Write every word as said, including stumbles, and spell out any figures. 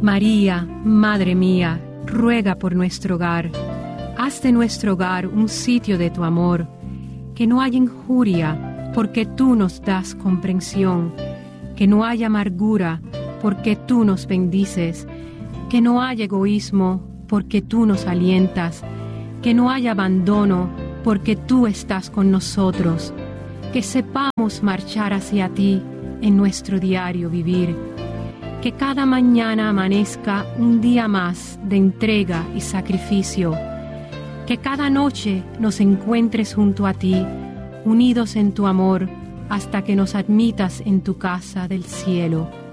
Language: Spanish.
María, Madre mía, ruega por nuestro hogar. Haz de nuestro hogar un sitio de tu amor. Que no haya injuria, porque tú nos das comprensión. Que no haya amargura, porque tú nos bendices. Que no haya egoísmo, porque tú nos alientas. Que no haya abandono, porque tú estás con nosotros. Que sepamos marchar hacia ti en nuestro diario vivir. Que cada mañana amanezca un día más de entrega y sacrificio. Que cada noche nos encuentres junto a ti, unidos en tu amor, hasta que nos admitas en tu casa del cielo.